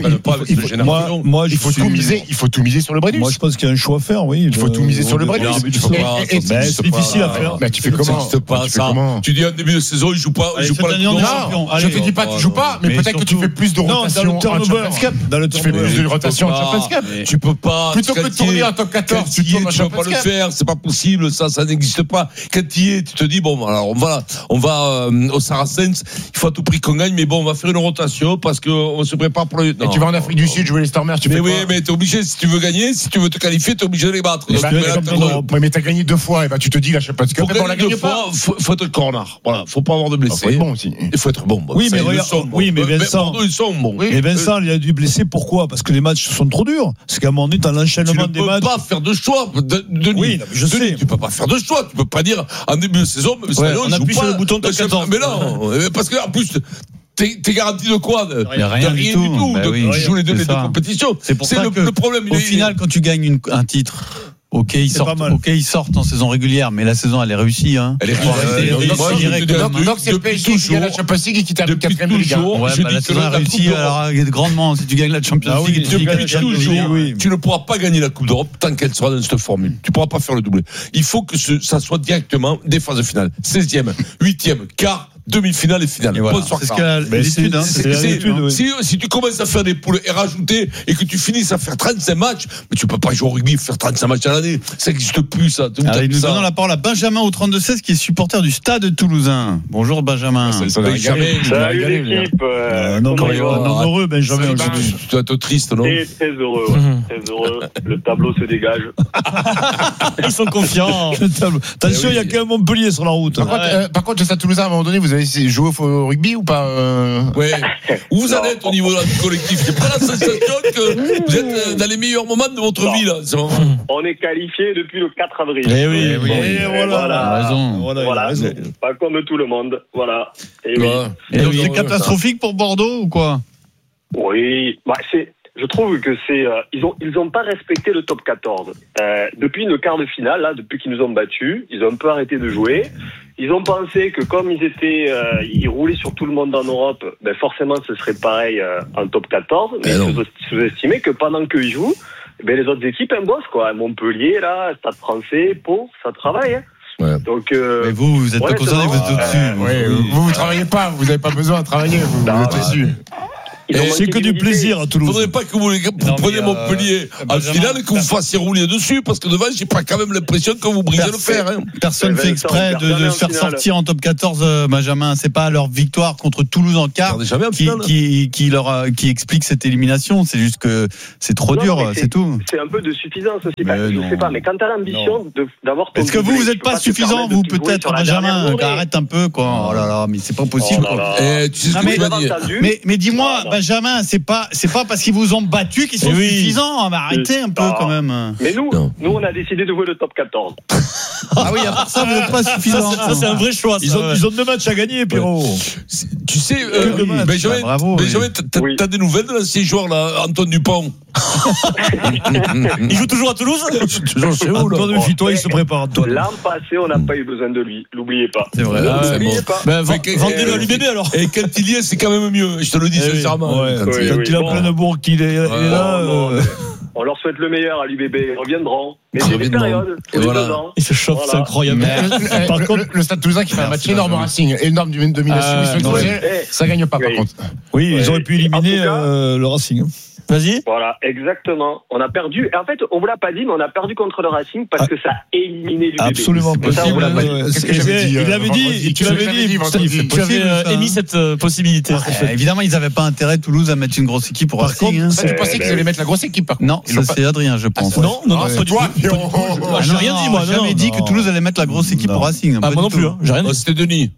il faut tout miser. Il faut tout miser sur le Brennus. Moi, je pense qu'il y a un choix à faire. Oui, il faut tout miser sur le Brennus. C'est difficile à faire. Mais tu fais comment? Tu dis en début de saison, il joue pas. Je te dis pas, tu joues pas, mais peut-être que tu fais plus de rotation en Champions Cup. Tu fais plus de rotation en Champions Cup. Tu peux pas. Plutôt que de tourner en top 14, tu vas pas le faire. C'est pas possible. Ça n'existe pas. Quand tu y es, tu te dis bon, alors on va au Saracens. Il faut à tout prix qu'on gagne, mais bon, on va faire une rotation parce qu'on se prépare pour le. Et tu vas en Afrique du Sud jouer les Stormers. Mais oui, mais t'es obligé. Si tu veux gagner, si tu veux te qualifier, t'es obligé de les battre. Mais t'as gagné 2 fois. Et bah tu te dis là, je sais pas. Pour gagner 2 fois, faut être corner. Voilà, faut pas avoir de blessés. Faut être bon aussi. Il faut être bon. Oui, mais regarde. Oui, mais Vincent. Ils sont bons. Et Vincent, il a dû blesser. Pourquoi? Parce que les matchs sont trop durs. C'est qu'à un moment donné, t'as l'enchaînement des matchs. Tu peux pas faire de choix. Oui, je sais. Tu peux pas faire de choix. Tu peux pas dire en début de saison, on appuie sur le bouton de 14. Mais non, parce que en plus. T'es garanti de quoi? Rien du tout. Tu joues les deux compétitions. C'est pour ça que le problème. Au final, quand tu gagnes un titre. Ok, ils sortent en saison régulière, mais la saison elle est réussie. Hein. Elle est réussie. Donc c'est le PSG qui gagne la Champions League et qui termine 4e Ligue. La saison est réussie grandement si tu gagnes la Champions League. Tu ne pourras pas gagner la Coupe d'Europe tant qu'elle sera dans cette formule. Tu ne pourras pas faire le doublé. Il faut que ça soit directement des phases finales. 16e, 8e, quart. Demi-finale et finale. Voilà. C'est ce qu'a l'étude. Si tu commences à faire des poules et rajouter et que tu finisses à faire 35 matchs, mais tu peux pas jouer au rugby et faire 35 matchs à l'année. Ça n'existe plus, ça. Nous donnons la parole à Benjamin au 32-16 qui est supporter du Stade Toulousain. Bonjour Benjamin. Salut l'équipe. Heureux Benjamin. Tu dois être triste, non? Très heureux. Très heureux. Le tableau se dégage. Ils sont confiants. Attention, il y a quand même Montpellier sur la route. Par contre, le Stade Toulousain, à un moment donné, vous avez joué au rugby ou pas? Ouais. Où vous en êtes au niveau du collectif? J'ai pas la sensation que vous êtes dans les meilleurs moments de votre vie là. On est qualifié depuis le 4 avril. Voilà. Pas comme tout le monde. Voilà. Et donc c'est catastrophique pour Bordeaux ou quoi? Oui. Je trouve que ils ont pas respecté le top 14. Depuis le quart de finale, là, depuis qu'ils nous ont battus, ils ont un peu arrêté de jouer. Ils ont pensé que comme ils roulaient sur tout le monde en Europe, ben forcément ce serait pareil en top 14. Mais ils sous-estimaient que pendant qu'ils jouent, ben les autres équipes elles bossent quoi. Montpellier là, Stade Français, Pau, ça travaille. Hein. Ouais. Donc, mais vous êtes pas concerné, vous êtes au-dessus. Vous travaillez pas, vous n'avez pas besoin de travailler, vous êtes au-dessus. C'est que du plaisir à Toulouse. Il ne faudrait pas que vous preniez Montpellier en finale et que vous fassiez rouler dessus, parce que devant, j'ai pas quand même l'impression que vous brisez le fer. Hein. Personne ne fait exprès de se faire sortir en top 14, Benjamin. C'est pas leur victoire contre Toulouse en quart qui explique cette élimination. C'est juste que c'est trop dur, c'est tout. C'est un peu de suffisance aussi. Je sais pas, mais quand tu as l'ambition d'avoir ton. Est-ce que vous n'êtes pas suffisant, vous, peut-être, Benjamin? Arrête un peu, quoi. Oh là là, mais c'est pas possible. Mais dis-moi, Benjamin, c'est pas parce qu'ils vous ont battu qu'ils sont suffisants. Arrêtez un peu quand même. Mais nous, on a décidé de jouer le top 14. Ah oui, à part ça, vous n'êtes pas suffisants. Ça, c'est un vrai choix. Ils ont 2 matchs à gagner, Pierrot. Tu sais, Benjamin, t'as des nouvelles de l'ancien joueur là, Antoine Dupont? Il joue toujours à Toulouse? Antoine Dupont, il se prépare. L'an passé, on n'a pas eu besoin de lui. L'oubliez pas. C'est vrai. L'oubliez pas. Vendez-le à l'UBB alors. Et quand il y est, c'est quand même mieux. Je te le dis sincèrement. Quand il a plein de bourg qu'il est là. On leur souhaite le meilleur à l'UBB. Ils reviendront. Mais c'est des périodes. Il se chauffe, c'est incroyable. Par contre, le Stade Toulousain qui fait un match énorme au Racing, énorme d'une domination, ça gagne pas par contre. Oui, ils auraient pu éliminer le Racing. Vas-y. Voilà, exactement. On a perdu. En fait, on vous l'a pas dit, mais on a perdu contre le Racing parce que ça a éliminé l'UBB. Absolument possible. Il l'avait dit. Tu avais émis cette possibilité. Évidemment, ils n'avaient pas intérêt, Toulouse, à mettre une grosse équipe au Racing. Tu pensais qu'ils allaient mettre la grosse équipe, par contre? Non, ça c'est Adrien, je pense. Non, pas du tout. J'ai rien dit, moi. J'ai jamais dit que Toulouse allait mettre la grosse équipe au Racing. Moi non plus. J'ai rien dit. C'était Denis.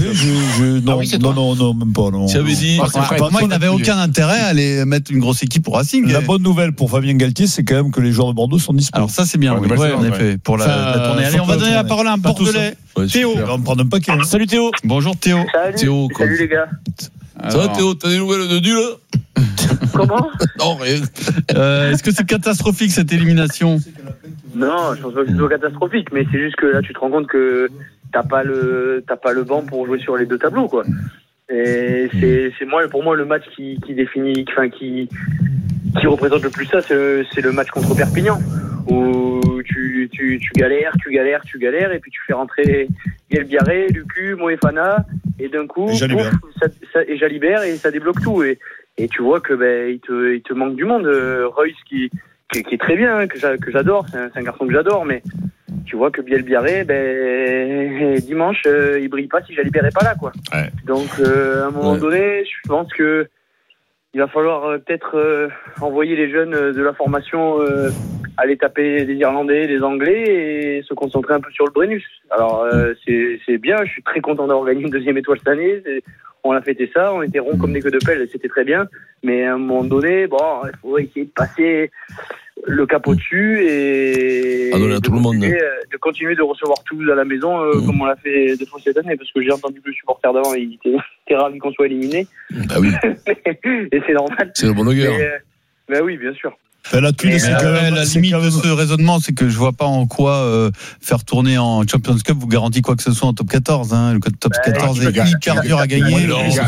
Non, même pas. Tu avais dit. Pour moi, ils n'avaient aucun intérêt à aller mettre une grosse équipe au Racing. La bonne nouvelle pour Fabien Galtier, c'est quand même que les joueurs de Bordeaux sont disponibles. Alors ça, c'est bien, en effet, pour la tournée. Allez, on va donner la parole à un Bordelais. Théo. On va prendre un paquet. Salut Théo. Bonjour Théo. Salut les gars. Ça va Théo, t'as des nouvelles de Dieu là? Comment? Non, rien. Est-ce que c'est catastrophique cette élimination? Non, je pense pas que ce soit catastrophique, mais c'est juste que là tu te rends compte que t'as pas le banc pour jouer sur les deux tableaux quoi. Et c'est pour moi le match qui définit, enfin qui représente le plus ça, c'est le match contre Perpignan où tu galères et puis tu fais rentrer Guelbiaré, Lucu, Moefana et d'un coup et Jalibert et ça débloque tout et tu vois que il te manque du monde. Reus qui est très bien, que j'adore, c'est un garçon que j'adore, mais tu vois que Bielbiaré, dimanche, il brille pas si Jalibert est pas là, quoi. Ouais. Donc, à un moment donné, je pense que il va falloir peut-être envoyer les jeunes de la formation aller taper des Irlandais, des Anglais et se concentrer un peu sur le Brennus. Alors, c'est bien, je suis très content d'avoir gagné une 2e étoile cette année. On a fêté ça, on était ronds comme des queues de pelle, c'était très bien. Mais à un moment donné, il faut essayer de passer le cap au-dessus et de continuer de recevoir Toulouse à la maison comme on l'a fait 2 fois cette année, parce que j'ai entendu que le supporter d'avant, il était ravi qu'on soit éliminé. Bah oui. Et c'est normal. C'est le bon guerre. Mais oui, bien sûr. La limite de ce raisonnement, c'est que je vois pas en quoi faire tourner en Champions Cup vous garantit quoi que ce soit en top 14. Hein. Le top 14 est hyper dur à gagner.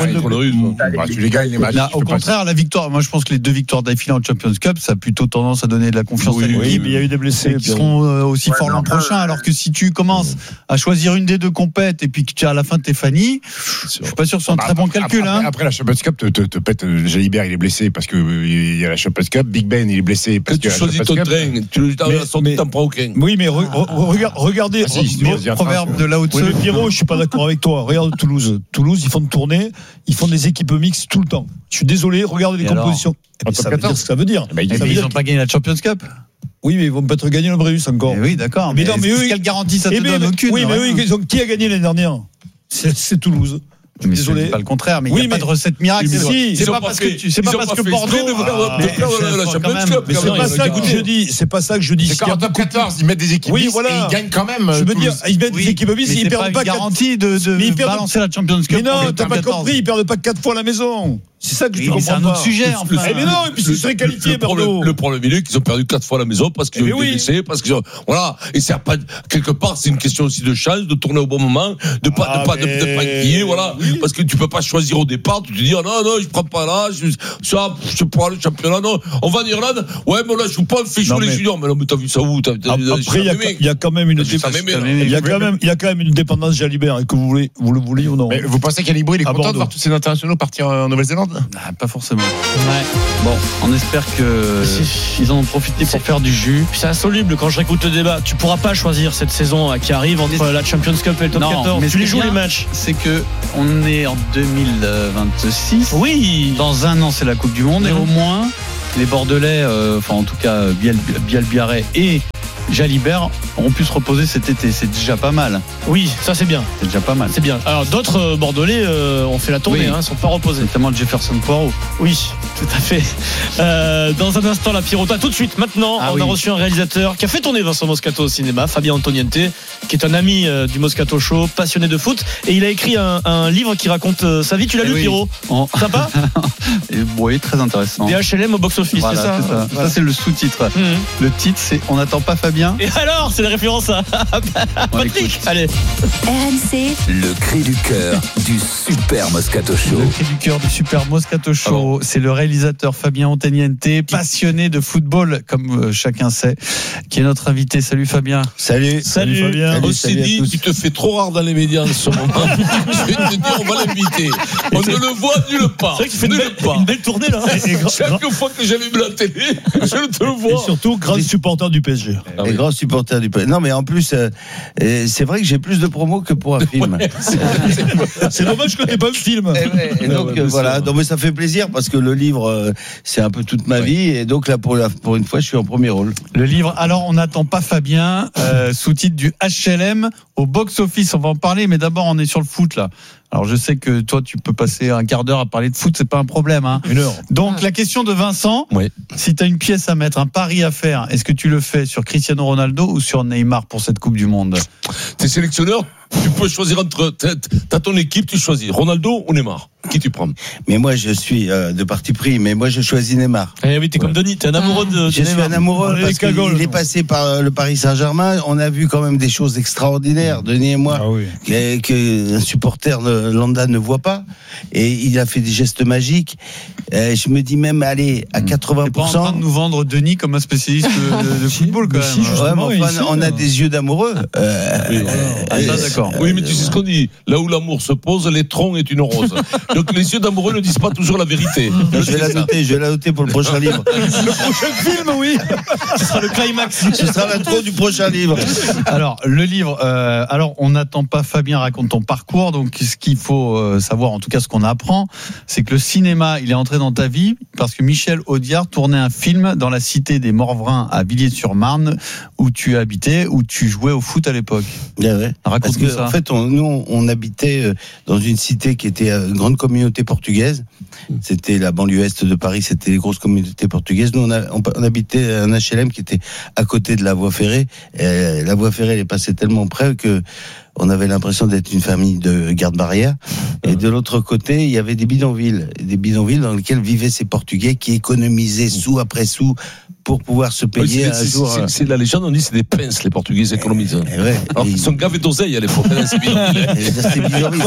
Tu les gagnes les matchs. Au contraire, la victoire. Moi, je pense que les 2 victoires d'affilée en Champions Cup, ça a plutôt tendance à donner de la confiance à l'équipe. Oui, mais il y a eu des blessés qui seront aussi forts l'an prochain. Alors que si tu commences à choisir une des 2 compètes et puis que tu as à la fin tes Fanny, je suis pas sûr que ce soit un très bon calcul. Après la Champions Cup te pète. Jalibert, il est blessé parce que il y a la Champions Cup. Big Ben, il est blessé parce que tu choisis ton train, tu t'en prends aucun. Oui, mais regardez le proverbe de Lao Tse. Pierrot, je suis pas d'accord avec toi. Regarde Toulouse, ils font tourner, ils font des équipes mixtes tout le temps. Je suis désolé, regarde les compositions. Ça veut dire ce que ça veut dire. Ils n'ont pas gagné la Champions Cup. Oui, mais ils vont peut-être gagner le Brennus encore. Oui, d'accord. Mais quelle garantie ça te donne? Aucune. Oui, mais qui a gagné l'année dernière? C'est Toulouse. Désolé, c'est pas le contraire, mais il n'y a pas de recette miracle. C'est pas parce que Bordeaux c'est pas ça que je dis. C'est pas ça que je dis. C'est qu'en top 14, ils mettent des équipes mixtes et ils gagnent quand même. Je veux dire, ils mettent des équipes mixtes, ils perdent pas garantie de balancer la Champions Cup. Mais non, t'as pas compris, ils perdent pas 4 fois à la maison. C'est ça que je comprends pas. C'est un autre sujet, enfin. Mais non, et puis ils seraient qualifiés, Bordeaux. Le problème, il est qu'ils ont perdu 4 fois à la maison parce qu'ils ont été blessés, parce qu'ils ont, voilà. Et c'est pas, quelque part, c'est une question aussi de chance, de tourner au bon moment, de pas inquiéter, voilà. Parce que tu peux pas choisir au départ, tu te dis, non, je prends pas là, je prends le championnat, non. On va en Irlande, ouais, mais là, je joue pas, on fait jouer les juniors. Mais non, mais t'as vu ça où? Après, il y a quand même une dépendance Jalibert, que vous le voulez ou non? Mais vous pensez qu'Alibri, il est content de voir tous ces internationaux partir en Nouvelle-Zélande? Pas forcément. Ouais. Bon, on espère que ils en ont profité pour faire du jus. C'est insoluble quand je réécoute le débat. Tu pourras pas choisir cette saison qui arrive entre la Champions Cup et le top 14. Mais tu les joues les matchs. C'est que on est en 2026. Oui. Dans un an, c'est la Coupe du Monde et au moins les Bordelais, en tout cas Bielbiaré et Jalibert auront pu se reposer cet été. C'est déjà pas mal. Oui, ça c'est bien. C'est déjà pas mal. C'est bien. Alors d'autres Bordelais ont fait la tournée, sont pas reposés. Notamment Jefferson Poirot. Oui, tout à fait. Dans un instant, la Pirota. Tout de suite, maintenant, on a reçu un réalisateur qui a fait tourner Vincent Moscato au cinéma, Fabien Antoniente, qui est un ami du Moscato Show, passionné de foot. Et il a écrit un livre qui raconte sa vie. Tu l'as lu, Pierrot? Sympa? Oui, très intéressant. Des HLM au box-office, voilà, c'est ça? Ça, c'est le sous-titre. Le titre, c'est On n'attend pas Fabien. Et alors, c'est la référence à Patrick. Allez. RMC. Le cri du cœur du Super Moscato Show. Le cri du cœur du Super Moscato Show. C'est le réalisateur Fabien Antoniente, passionné de football, comme chacun sait, qui est notre invité. Salut Fabien. Salut Fabien. On s'est dit, tu te fais trop rare dans les médias en ce moment. Je vais te dire, on va l'inviter. On ne le voit nulle part. C'est vrai que tu fais une belle tournée là. Chaque fois que j'allume la télé, je te vois. Et surtout, grand supporter du PSG. Les grands supporters du PSG. Non, mais en plus, c'est vrai que j'ai plus de promos que pour un film. C'est dommage que t'aies pas le film. Et donc voilà, donc, mais ça fait plaisir parce que le livre, c'est un peu toute ma vie. Et donc là, pour une fois, je suis en premier rôle. Le livre, alors on n'attend pas Fabien, sous-titre du HLM au box-office. On va en parler, mais d'abord, on est sur le foot là. Alors je sais que toi tu peux passer un quart d'heure à parler de foot, c'est pas un problème, hein. 1 heure. Donc la question de Vincent, si tu as une pièce à mettre, un pari à faire, est-ce que tu le fais sur Cristiano Ronaldo ou sur Neymar pour cette Coupe du Monde? T'es sélectionneur, Tu peux choisir entre. T'as ton équipe, tu choisis Ronaldo ou Neymar. Qui tu prends? Mais moi, je suis de parti pris, mais moi, je choisis Neymar. Eh oui, t'es comme Denis, t'es un amoureux de Neymar. Je suis un amoureux parce qu'il est passé par le Paris Saint-Germain. On a vu quand même des choses extraordinaires, Denis et moi, qu'un supporter lambda ne voit pas. Et il a fait des gestes magiques. Je me dis même, allez, à 80%. T'es pas en train de nous vendre Denis comme un spécialiste de football, quand même. On a des yeux d'amoureux. D'accord. Oui, mais tu sais ce qu'on dit. Là où l'amour se pose, l'étron est une rose. Donc les yeux d'amoureux ne disent pas toujours la vérité. Je vais la noter pour le prochain livre. Le prochain film, oui. Ce sera le climax. Ce sera l'intro du prochain livre. Alors, le livre, on n'attend pas Fabien raconte ton parcours. Donc, ce qu'il faut savoir, en tout cas, ce qu'on apprend, c'est que le cinéma, il est entré dans ta vie parce que Michel Audiard tournait un film dans la cité des Morvrins à Villiers-sur-Marne, où tu habitais, où tu jouais au foot à l'époque. Ouais. Raconte-nous ça. En fait, on habitait dans une cité qui était une grande communauté portugaise. C'était la banlieue est de Paris, c'était les grosses communautés portugaises. Nous, on habitait un HLM qui était à côté de la voie ferrée. Et la voie ferrée, elle est passée tellement près que on avait l'impression d'être une famille de garde-barrière. Et de l'autre côté, il y avait des bidonvilles dans lesquels vivaient ces Portugais qui économisaient sou après sou pour pouvoir se payer un jour. C'est la légende, on dit c'est des pinces, les Portugais économisent. Ils sont gavés d'oseille à l'époque. Ces bidonvilles,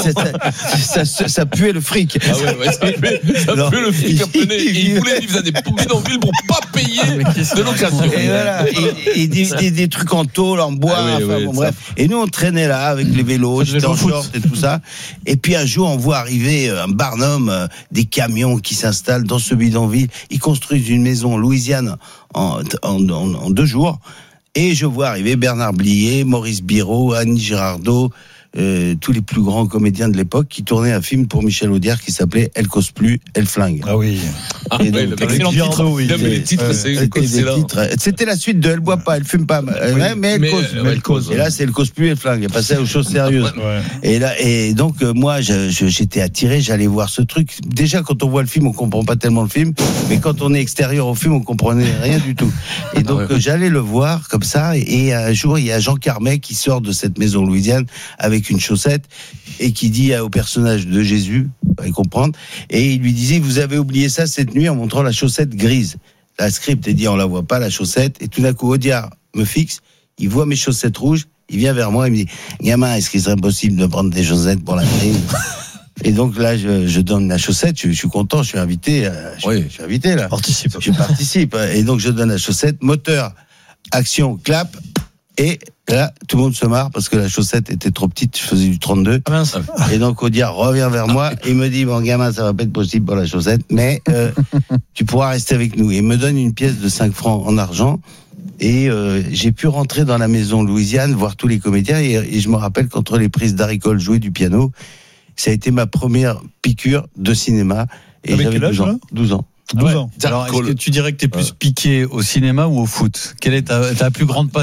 ça puait le fric. Ah ouais, ça puait le fric à plein. Et ils voulaient vivre dans des bidonvilles pour pas payer de location. Et voilà. Et des trucs en tôle, en bois, bref. Et nous, on traînait là avec les vélos, j'étais en short et tout ça. Et puis un jour, on voit arriver un barnum, des camions qui s'installent dans ce bidonville. Ils construisent une maison louisiane en 2 jours. Et je vois arriver Bernard Blier, Maurice Biraud, Annie Girardot, tous les plus grands comédiens de l'époque qui tournaient un film pour Michel Audiard qui s'appelle Elle cause plus, Elle flingue. Ah oui. Excellent titre. Les titres, c'était la suite de Elle boit pas, Elle fume pas, mais elle cause. Et là, c'est Elle cause plus, Elle flingue. Elle passait aux choses sérieuses. Et donc, moi, j'étais attiré, j'allais voir ce truc. Déjà, quand on voit le film, on comprend pas tellement le film, mais quand on est extérieur au film, on comprenait rien du tout. Et donc, j'allais le voir comme ça. Et un jour, il y a Jean Carmet qui sort de cette maison louisiane avec une chaussette et qui dit au personnage de Jésus, vous allez comprendre, et il lui disait, vous avez oublié ça cette nuit en montrant la chaussette grise. La script est dit, on la voit pas, la chaussette, et tout d'un coup, Audiard me fixe, il voit mes chaussettes rouges, il vient vers moi, il me dit, gamin, est-ce qu'il serait possible de prendre des chaussettes pour la nuit? Et donc là, je donne la chaussette, je suis content, je suis invité, je suis invité là. Je participe, et donc je donne la chaussette, moteur, action, clap, et là, tout le monde se marre parce que la chaussette était trop petite, je faisais du 32. Et donc Audiard revient vers moi et me dit, bon gamin, ça va pas être possible pour la chaussette, mais tu pourras rester avec nous. Et il me donne une pièce de 5 francs en argent. Et j'ai pu rentrer dans la maison Louisiane, voir tous les comédiens. Et je me rappelle qu'entre les prises d'Haricole, jouer du piano, ça a été ma première piqûre de cinéma. Et j'avais 12 ans. 12 ans. 12 ans. Alors, est-ce que tu dirais que tu es plus piqué au cinéma ou au foot? Quelle est ta plus grande passion?